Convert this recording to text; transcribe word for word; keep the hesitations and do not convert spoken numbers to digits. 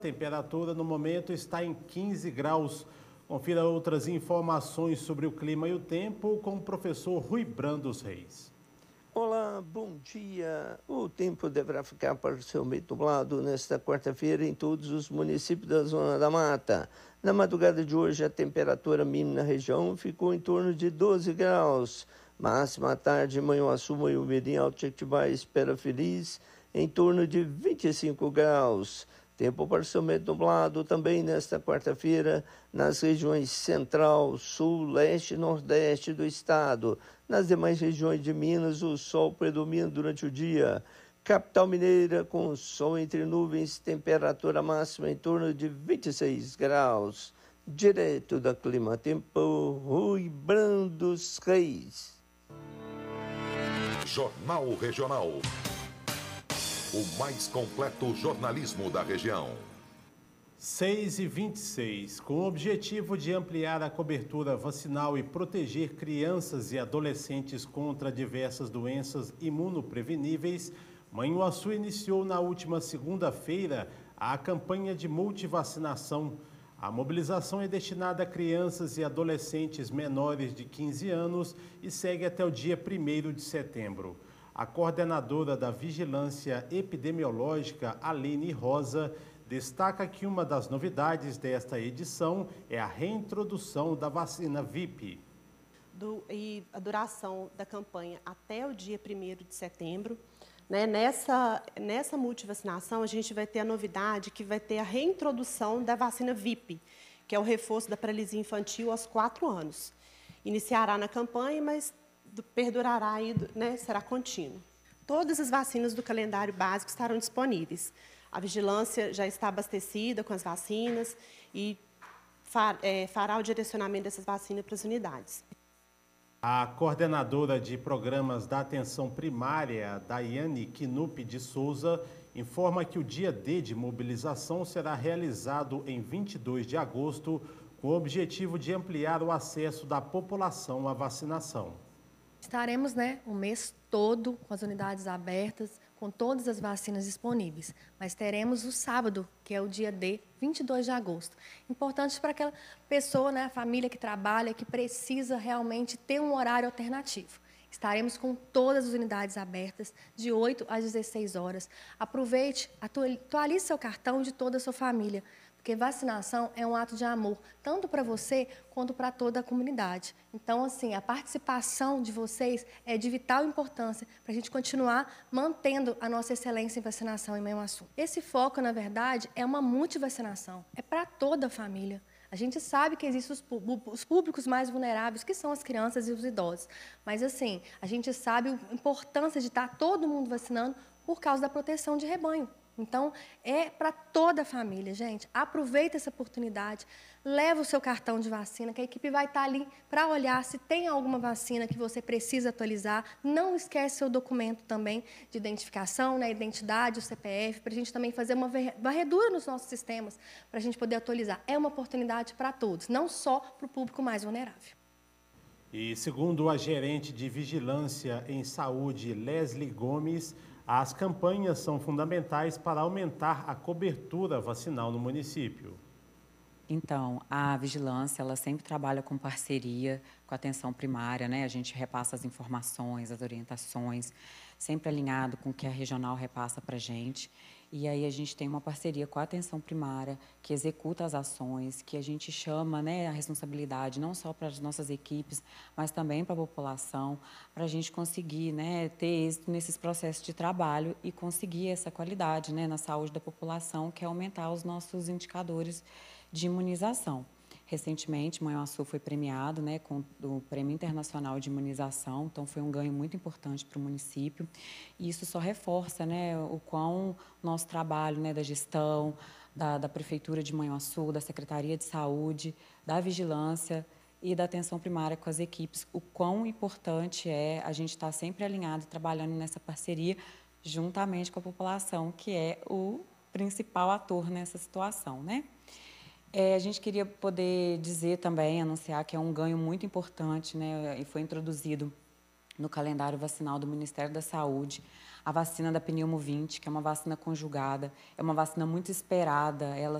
A temperatura no momento está em quinze graus. Confira outras informações sobre o clima e o tempo com o professor Rui Brandos Reis. Olá, bom dia. O tempo deverá ficar parcialmente nublado nesta quarta-feira em todos os municípios da Zona da Mata. Na madrugada de hoje, a temperatura mínima na região ficou em torno de doze graus. Máxima à tarde em Manhuaçu, Manhumirim, Alto Jequitibá e Espera Feliz, em torno de vinte e cinco graus. Tempo parcialmente nublado também nesta quarta-feira nas regiões central, sul, leste e nordeste do estado. Nas demais regiões de Minas, o sol predomina durante o dia. Capital Mineira, com sol entre nuvens, temperatura máxima em torno de vinte e seis graus. Direto da Clima Tempo, Rui Brandos Reis. Jornal Regional. O mais completo jornalismo da região. seis e vinte e seis. Com o objetivo de ampliar a cobertura vacinal e proteger crianças e adolescentes contra diversas doenças imunopreveníveis, Manhuaçu iniciou na última segunda-feira a campanha de multivacinação. A mobilização é destinada a crianças e adolescentes menores de quinze anos e segue até o dia primeiro de setembro. A coordenadora da Vigilância Epidemiológica, Aline Rosa, destaca que uma das novidades desta edição é a reintrodução da vacina V I P. Do, e a duração da campanha até o dia primeiro de setembro. Né? Nessa, nessa multivacinação, a gente vai ter a novidade que vai ter a reintrodução da vacina V I P, que é o reforço da paralisia infantil aos quatro anos. Iniciará na campanha, mas perdurará, aí, né? Será contínuo. Todas as vacinas do calendário básico estarão disponíveis. A vigilância já está abastecida com as vacinas e fará o direcionamento dessas vacinas para as unidades. A coordenadora de programas da atenção primária, Daiane Knupp de Souza, informa que o dia D de mobilização será realizado em vinte e dois de agosto, com o objetivo de ampliar o acesso da população à vacinação. Estaremos, né, o mês todo com as unidades abertas, com todas as vacinas disponíveis. Mas teremos o sábado, que é o dia D, vinte e dois de agosto. Importante para aquela pessoa, né, a família que trabalha, que precisa realmente ter um horário alternativo. Estaremos com todas as unidades abertas, de oito às dezesseis horas. Aproveite, atualize seu cartão de toda a sua família, porque vacinação é um ato de amor, tanto para você quanto para toda a comunidade. Então, assim, a participação de vocês é de vital importância para a gente continuar mantendo a nossa excelência em vacinação em Manhuaçu. Esse foco, na verdade, é uma multivacinação, é para toda a família. A gente sabe que existem os públicos mais vulneráveis, que são as crianças e os idosos. Mas, assim, a gente sabe a importância de estar todo mundo vacinando por causa da proteção de rebanho. Então, é para toda a família, gente. Aproveita essa oportunidade, leva o seu cartão de vacina, que a equipe vai estar ali para olhar se tem alguma vacina que você precisa atualizar. Não esquece seu documento também de identificação, né, identidade, o C P F, para a gente também fazer uma varredura nos nossos sistemas, para a gente poder atualizar. É uma oportunidade para todos, não só para o público mais vulnerável. E segundo a gerente de Vigilância em Saúde, Leslie Gomes, as campanhas são fundamentais para aumentar a cobertura vacinal no município. Então, a vigilância, ela sempre trabalha com parceria com a atenção primária, né? A gente repassa as informações, as orientações, sempre alinhado com o que a regional repassa para a gente. E aí a gente tem uma parceria com a atenção primária, que executa as ações, que a gente chama, né, a responsabilidade não só para as nossas equipes, mas também para a população, para a gente conseguir, né, ter êxito nesses processos de trabalho e conseguir essa qualidade, né, na saúde da população, que é aumentar os nossos indicadores de imunização. Recentemente, Manhuaçu foi premiado, né, com o Prêmio Internacional de Imunização, então foi um ganho muito importante para o município. E isso só reforça, né, o quão nosso trabalho, né, da gestão, da, da Prefeitura de Manhuaçu, da Secretaria de Saúde, da Vigilância e da atenção primária com as equipes, o quão importante é a gente estar sempre alinhado, trabalhando nessa parceria, juntamente com a população, que é o principal ator nessa situação, né? É, a gente queria poder dizer também, anunciar que é um ganho muito importante, né, e foi introduzido no calendário vacinal do Ministério da Saúde a vacina da pneumo vinte, que é uma vacina conjugada, é uma vacina muito esperada, ela